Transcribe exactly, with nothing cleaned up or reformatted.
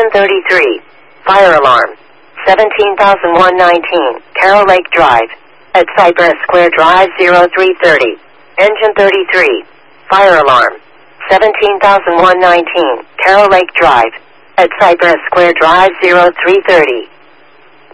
thirty-three. Fire alarm. seventeen thousand one hundred nineteen. Carroll Lake Drive. At Cypress Square Drive zero three thirty. Engine thirty-three. Fire alarm. seventeen thousand one hundred nineteen. Carroll Lake Drive. At Cypress Square Drive zero three thirty.